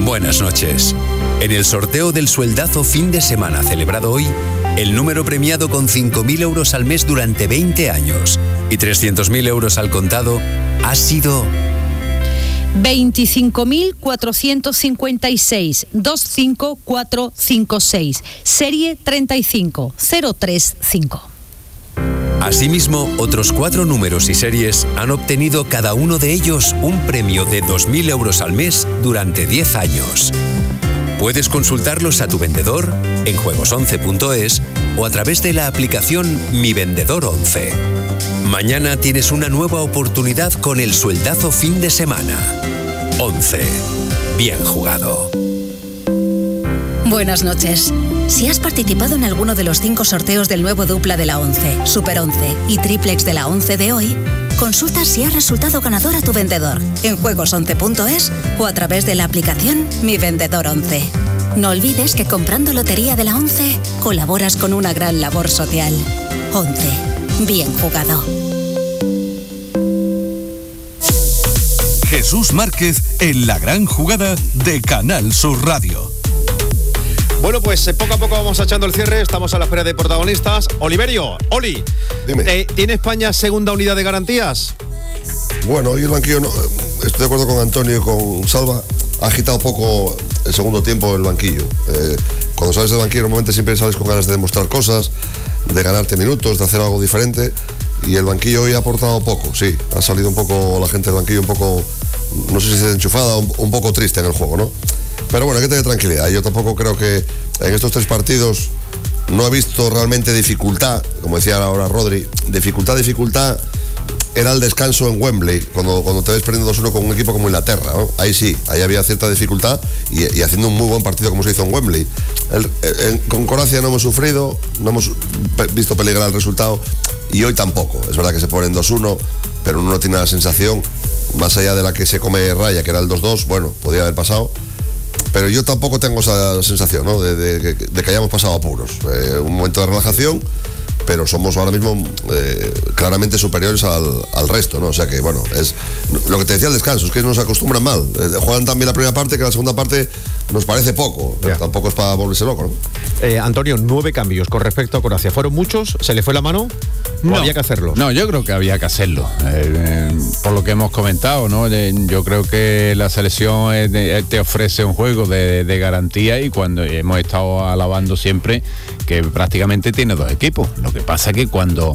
Buenas noches. En el sorteo del sueldazo fin de semana celebrado hoy, el número premiado con 5.000 euros al mes durante 20 años y 300.000 euros al contado ha sido 25.456 25456, serie 35035. Asimismo, otros 4 números y series han obtenido cada uno de ellos un premio de 2.000 euros al mes durante 10 años. Puedes consultarlos a tu vendedor en juegos11.es o a través de la aplicación Mi Vendedor 11. Mañana tienes una nueva oportunidad con el sueldazo fin de semana. 11. Bien jugado. Buenas noches. Si has participado en alguno de los 5 sorteos del nuevo dupla de la 11, Super 11 y triplex de la 11 de hoy, consulta si has resultado ganador a tu vendedor en juegos11.es o a través de la aplicación Mi Vendedor 11. No olvides que comprando lotería de la 11 colaboras con una gran labor social. 11. Bien jugado. Jesús Márquez en la gran jugada de Canal Sur Radio. Bueno, pues poco a poco vamos echando el cierre, estamos a la espera de protagonistas. Oliverio, Oli, ¿tiene España segunda unidad de garantías? Bueno, hoy el banquillo, estoy de acuerdo con Antonio y con Salva, ha agitado poco el segundo tiempo el banquillo. Cuando sales del banquillo normalmente siempre sales con ganas de demostrar cosas, de ganarte minutos, de hacer algo diferente, y el banquillo hoy ha aportado poco, sí, ha salido un poco la gente del banquillo un poco, no sé si desenchufada, un poco triste en el juego, ¿no? Pero bueno, hay que tener tranquilidad. Yo tampoco creo que en estos 3 partidos no he visto realmente dificultad, como decía ahora Rodri. Dificultad era el descanso en Wembley, cuando te ves perdiendo 2-1 con un equipo como Inglaterra, ¿no? Ahí sí, ahí había cierta dificultad y haciendo un muy buen partido como se hizo en Wembley. Con Croacia no hemos sufrido, no hemos visto peligrar el resultado y hoy tampoco. Es verdad que se ponen 2-1, pero uno no tiene la sensación, más allá de la que se come raya, que era el 2-2, bueno, podría haber pasado. Pero yo tampoco tengo esa sensación, ¿no? de que hayamos pasado apuros. Un momento de relajación, pero somos ahora mismo claramente superiores al resto, ¿no? O sea que, bueno, es lo que te decía el descanso, es que nos acostumbran mal. Juegan tan bien la primera parte que la segunda parte nos parece poco, pero tampoco es para volverse loco, ¿no? Antonio, 9 cambios con respecto a Croacia. ¿Fueron muchos? ¿Se le fue la mano? ¿O había que hacerlo? No, yo creo que había que hacerlo. Por lo que hemos comentado, ¿no? Yo creo que la selección te ofrece un juego de garantía, y cuando hemos estado alabando siempre que prácticamente tiene 2 equipos. Lo que pasa que cuando,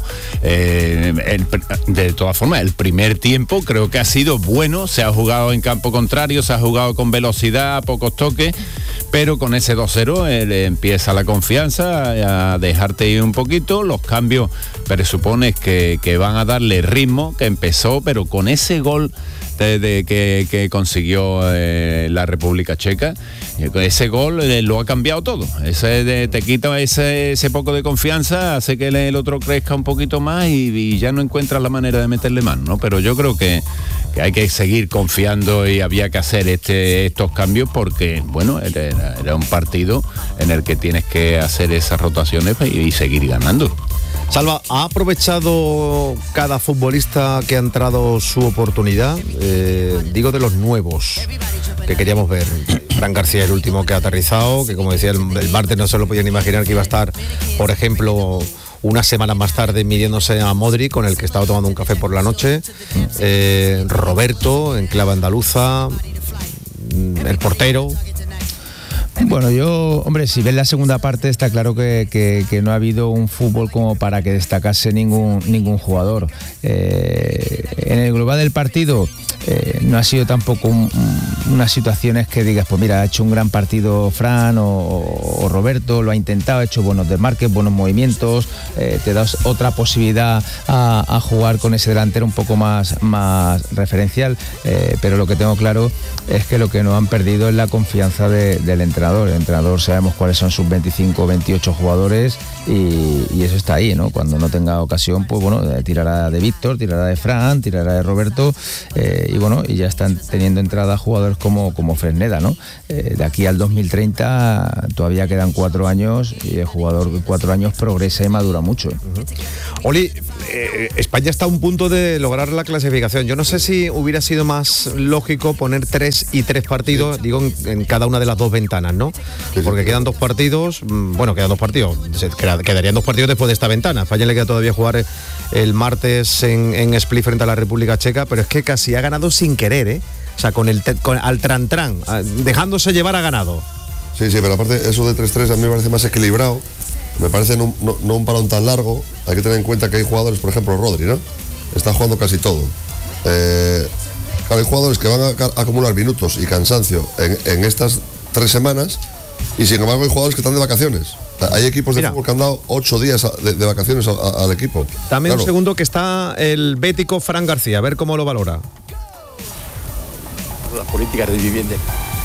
de todas formas, el primer tiempo creo que ha sido bueno, se ha jugado en campo contrario, se ha jugado con velocidad, pocos toques, pero con ese 2-0 empieza la confianza a dejarte ir un poquito. Los cambios presupones que van a darle ritmo, que empezó, pero con ese gol que consiguió la República Checa, ese gol lo ha cambiado todo. Te quita ese poco de confianza, hace que el otro crezca un poquito más y ya no encuentras la manera de meterle mano, ¿no? Pero yo creo que hay que seguir confiando y había que hacer estos cambios porque, bueno, era un partido en el que tienes que hacer esas rotaciones y seguir ganando. Salva, ¿ha aprovechado cada futbolista que ha entrado su oportunidad? Digo de los nuevos que queríamos ver. Fran García, el último que ha aterrizado, que como decía el martes no se lo podían imaginar que iba a estar, por ejemplo, una semana más tarde midiéndose a Modric, con el que estaba tomando un café por la noche. Roberto, en clave andaluza, el portero. Bueno, si ves la segunda parte está claro que no ha habido un fútbol como para que destacase ningún jugador. En el global del partido no ha sido tampoco unas situaciones que digas, pues mira, ha hecho un gran partido Fran o Roberto, lo ha intentado, ha hecho buenos desmarques, buenos movimientos, te das otra posibilidad a jugar con ese delantero un poco más referencial, pero lo que tengo claro es que lo que no han perdido es la confianza del entrenador. El entrenador sabemos cuáles son sus 25 o 28 jugadores y eso está ahí, ¿no? Cuando no tenga ocasión, pues bueno, tirará de Víctor, tirará de Fran, tirará de Roberto y ya están teniendo entrada jugador jugadores como Fresneda, ¿no? De aquí al 2030 todavía quedan 4 años y el jugador de 4 años progresa y madura mucho. Oli, España está a un punto de lograr la clasificación. Yo no sé si hubiera sido más lógico poner 3 y 3 partidos, digo, en cada una de las dos ventanas, ¿no? Porque quedan 2 partidos, quedan 2 partidos, quedarían 2 partidos después de esta ventana. A España le queda todavía jugar el martes en Split frente a la República Checa, pero es que casi ha ganado sin querer, ¿eh? O sea, al tran-tran, dejándose llevar, ha ganado. Sí, pero aparte eso de 3-3 a mí me parece más equilibrado. Me parece no un parón tan largo. Hay que tener en cuenta que hay jugadores, por ejemplo Rodri, ¿no? Está jugando casi todo. Claro, hay jugadores que van a acumular minutos y cansancio en estas 3 semanas, y sin embargo hay jugadores que están de vacaciones. Hay equipos de fútbol que han dado 8 días de vacaciones al equipo. Dame un segundo, que está el bético Fran García, a ver cómo lo valora. Las políticas de vivienda.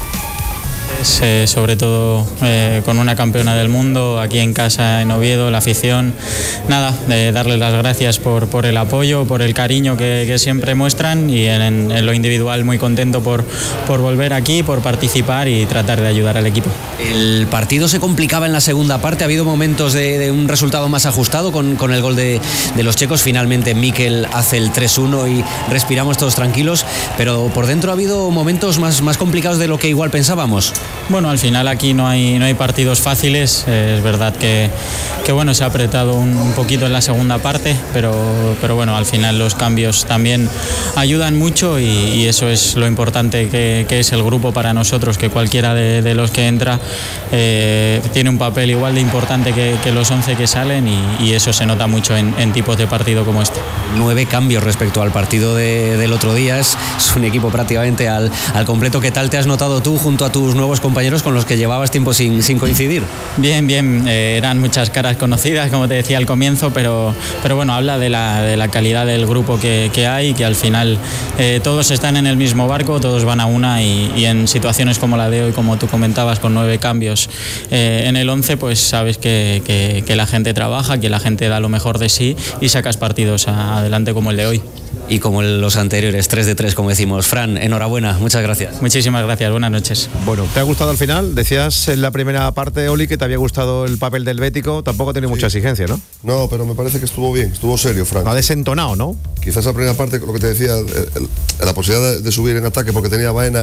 Sobre todo con una campeona del mundo aquí en casa en Oviedo, la afición, nada, de darles las gracias por el apoyo, por el cariño que siempre muestran, y en lo individual muy contento por volver aquí, por participar y tratar de ayudar al equipo. El partido se complicaba en la segunda parte, ha habido momentos de un resultado más ajustado con el gol de los checos. Finalmente Mikel hace el 3-1 y respiramos todos tranquilos, pero por dentro ha habido momentos más complicados de lo que igual pensábamos. Bueno, al final aquí no hay partidos fáciles. Es verdad que bueno, se ha apretado un poquito en la segunda parte, pero bueno, al final los cambios también ayudan mucho, y eso es lo importante que es el grupo para nosotros, que cualquiera de los que entra tiene un papel igual de importante que los 11 que salen, y eso se nota mucho en tipos de partido como este. 9 cambios respecto al partido del otro día, es un equipo prácticamente al completo. ¿Qué tal te has notado tú junto a tus nuevos compañeros con los que llevabas tiempo sin coincidir? Bien, eran muchas caras conocidas, como te decía al comienzo, pero bueno, habla de la calidad del grupo que hay, que al final todos están en el mismo barco, todos van a una, y en situaciones como la de hoy, como tú comentabas, con 9 cambios en el 11, pues sabes que la gente trabaja, que la gente da lo mejor de sí y sacas partidos adelante como el de hoy. Y como los anteriores, 3 de 3, como decimos. Fran, enhorabuena, muchas gracias. Muchísimas gracias, buenas noches. Bueno, ¿te ha gustado al final? Decías en la primera parte, Oli, que te había gustado el papel del bético. Tampoco tiene mucha exigencia, ¿no? No, pero me parece que estuvo bien, estuvo serio, Fran. No ha desentonado, ¿no? Quizás la primera parte, lo que te decía, la posibilidad de subir en ataque, porque tenía Baena,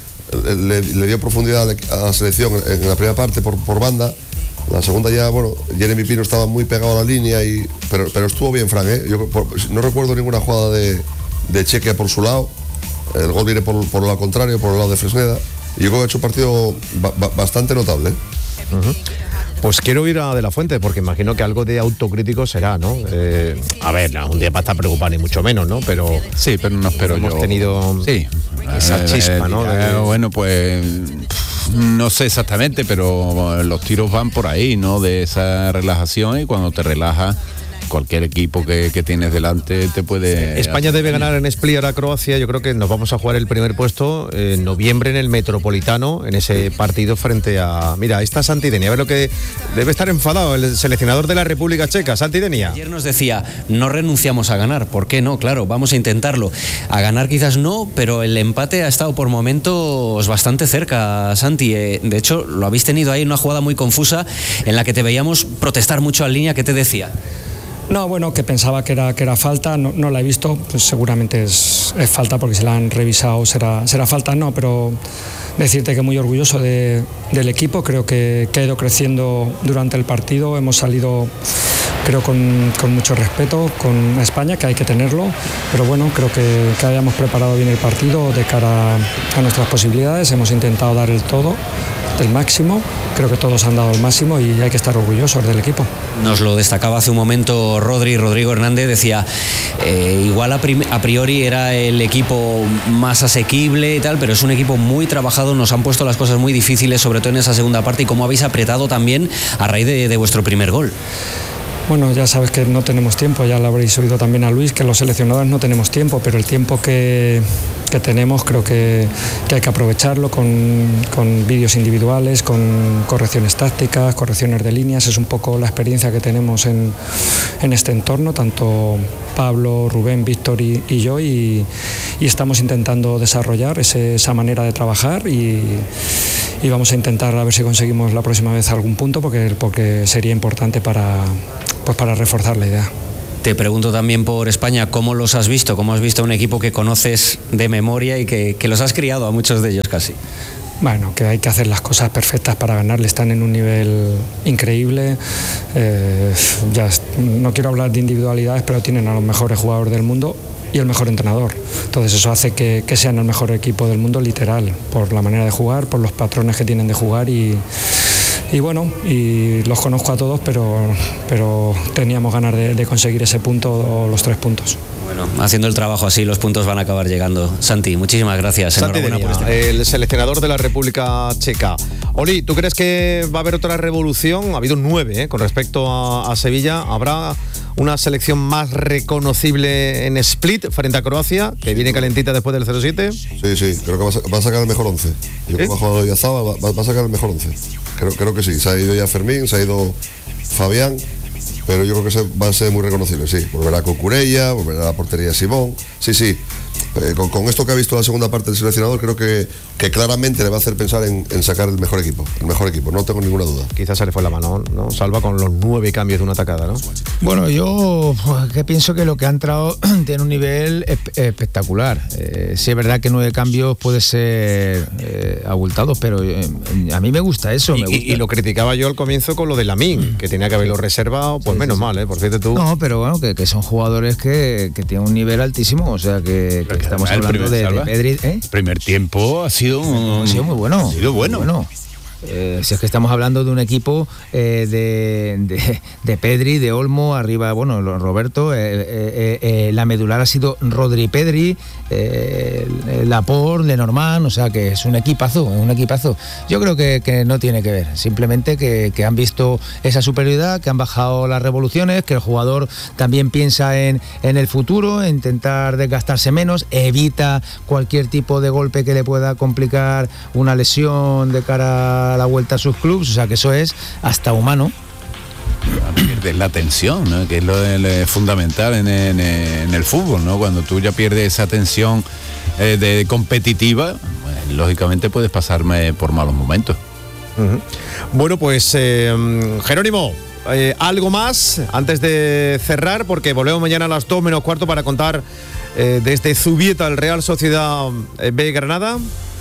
le dio profundidad a la selección en la primera parte por banda. La segunda ya, bueno, Jeremy Pino estaba muy pegado a la línea, pero estuvo bien, Fran, ¿eh? Yo no recuerdo ninguna jugada de Chequia por su lado. El gol viene por el lado contrario, por el lado de Fresneda. Y yo creo que ha hecho un partido bastante notable. Pues quiero ir a De la Fuente, porque imagino que algo de autocrítico será, ¿no? A ver, no, un día para estar preocupado ni mucho menos, ¿no? Pero sí, pero no espero hemos tenido esa chispa, ¿no? Bueno, pues no sé exactamente, pero los tiros van por ahí, ¿no? De esa relajación, y cuando te relajas, cualquier equipo que tienes delante te puede... España debe ganar en Split a Croacia. Yo creo que nos vamos a jugar el primer puesto en noviembre en el Metropolitano, en ese partido frente a... Mira, ahí está Santi Denia. A ver lo que... Debe estar enfadado el seleccionador de la República Checa, Santi Denia. Ayer nos decía, no renunciamos a ganar. ¿Por qué no? Claro, vamos a intentarlo. A ganar quizás no, pero el empate ha estado por momentos bastante cerca, Santi. De hecho, lo habéis tenido ahí en una jugada muy confusa en la que te veíamos protestar mucho en línea. ¿Qué te decía? No, bueno, que pensaba que era falta, no la he visto, pues seguramente es falta, porque si la han revisado será falta, no, pero decirte que muy orgulloso del equipo. Creo que ha ido creciendo durante el partido, hemos salido, creo, con mucho respeto con España, que hay que tenerlo, pero bueno, creo que hayamos preparado bien el partido de cara a nuestras posibilidades, hemos intentado dar el todo, el máximo. Creo que todos han dado el máximo y hay que estar orgullosos del equipo. Nos lo destacaba hace un momento Rodrigo Hernández, decía, igual a priori era el equipo más asequible y tal, pero es un equipo muy trabajado, nos han puesto las cosas muy difíciles, sobre todo en esa segunda parte, y cómo habéis apretado también a raíz de vuestro primer gol. Bueno, ya sabes que no tenemos tiempo, ya lo habréis oído también a Luis, que los seleccionadores no tenemos tiempo, pero el tiempo que tenemos, creo que hay que aprovecharlo con vídeos individuales, con correcciones tácticas, correcciones de líneas. Es un poco la experiencia que tenemos en este entorno, tanto Pablo, Rubén, Víctor y yo, y estamos intentando desarrollar esa manera de trabajar y vamos a intentar a ver si conseguimos la próxima vez algún punto, porque sería importante para reforzar la idea. Te pregunto también por España, ¿cómo los has visto? ¿Cómo has visto un equipo que conoces de memoria y que los has criado a muchos de ellos casi? Bueno, que hay que hacer las cosas perfectas para ganarle, están en un nivel increíble. Ya no quiero hablar de individualidades, pero tienen a los mejores jugadores del mundo y el mejor entrenador. Entonces eso hace que sean el mejor equipo del mundo, literal, por la manera de jugar, por los patrones que tienen de jugar y bueno, y los conozco a todos, pero teníamos ganas de conseguir ese punto o los 3 puntos. Bueno, haciendo el trabajo así, los puntos van a acabar llegando. Santi, muchísimas gracias. Santi Denia, el seleccionador de la República Checa. Oli, ¿tú crees que va a haber otra revolución? Ha habido 9 con respecto a Sevilla. ¿Habrá una selección más reconocible en Split frente a Croacia, que viene calentita después del 0-7? Sí, creo que va a sacar el mejor 11. Yo creo que bajo Oyarzabal va a sacar el mejor 11. Creo que sí. Se ha ido ya Fermín, se ha ido Fabián, pero yo creo que va a ser muy reconocible, sí. Volverá Cucurella, volverá a la portería Simón. Sí. Con esto que ha visto la segunda parte del seleccionador, creo que claramente le va a hacer pensar en sacar el mejor equipo, no tengo ninguna duda. Quizás se le fue la mano, ¿no? Salva con los 9 cambios de una atacada, ¿no? Bueno, yo que pienso que lo que ha entrado tiene un nivel espectacular. Sí es verdad que 9 cambios puede ser abultados, pero a mí me gusta eso. Y lo criticaba yo al comienzo con lo de Lamine, que tenía que haberlo reservado, pues menos mal, por cierto tú. No, pero bueno, que son jugadores que tienen un nivel altísimo, o sea que estamos hablando de Pedri. El primer tiempo ha sido muy bueno. Ha sido bueno. Si es que estamos hablando de un equipo de Pedri, de Olmo, arriba, bueno, Roberto, la medular ha sido Rodri Pedri, Laporte, Lenormand, o sea que es un equipazo. Yo creo que no tiene que ver, simplemente que han visto esa superioridad, que han bajado las revoluciones, que el jugador también piensa en el futuro, en intentar desgastarse menos, evita cualquier tipo de golpe que le pueda complicar una lesión de cara a la vuelta a sus clubes, o sea que eso es hasta humano. Pierdes la tensión, ¿no? Que es lo fundamental en el fútbol, ¿no? Cuando tú ya pierdes esa tensión de competitiva, pues, lógicamente puedes pasarme por malos momentos. Uh-huh. Bueno, pues Jerónimo, algo más antes de cerrar, porque volvemos mañana a las 2 menos cuarto para contar desde Zubieta el Real Sociedad B Granada.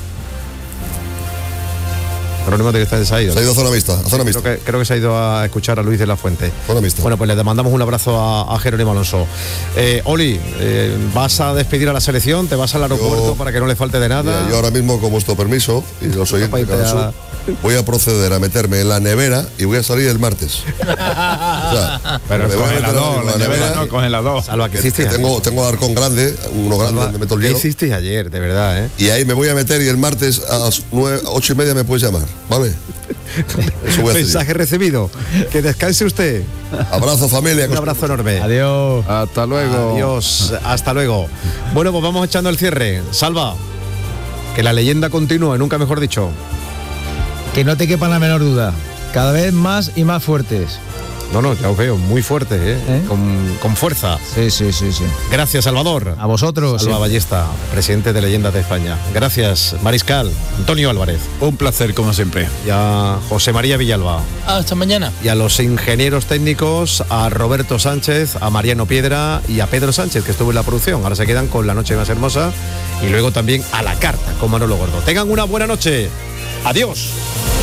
Jerónimo de que se ha ido. Se ha ido a zona mixta. Creo que se ha ido a escuchar a Luis de la Fuente. Zona mixta. Bueno, pues le mandamos un abrazo a Jerónimo Alonso. Oli, ¿vas a despedir a la selección? ¿Te vas al aeropuerto para que no le falte de nada? Mira, yo ahora mismo, con vuestro permiso, y los oyentes de Canal Sur, voy a proceder a meterme en la nevera y voy a salir el martes. Pero congelador. Salva, que hiciste. Tengo arcón grande, uno grande donde meto el hielo. ¿Qué hiciste ayer, de verdad, Y ahí me voy a meter y el martes a las 8:30 me puedes llamar, ¿vale? Mensaje recibido. Que descanse usted. Abrazo, familia. Un abrazo enorme. Adiós. Hasta luego. Adiós. Hasta luego. Bueno, pues vamos echando el cierre. Salva, que la leyenda continúe, nunca mejor dicho. Que no te quepa la menor duda. Cada vez más y más fuertes. No, ya os veo muy fuertes, con fuerza. Sí. Gracias, Salvador. A vosotros. Salva Ballesta, presidente de Leyendas de España. Gracias, Mariscal. Antonio Álvarez. Un placer, como siempre. Y a José María Villalba. Hasta mañana. Y a los ingenieros técnicos, a Roberto Sánchez, a Mariano Piedra y a Pedro Sánchez, que estuvo en la producción. Ahora se quedan con La Noche Más Hermosa y luego también a la carta con Manolo Gordo. Tengan una buena noche. Adiós.